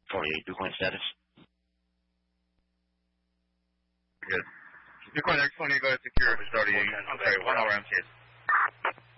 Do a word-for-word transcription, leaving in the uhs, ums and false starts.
forty-eight, Bitcoin status. Good. Bitcoin X twenty, go ahead, secure. Starting, I'm sorry, one hour M C S.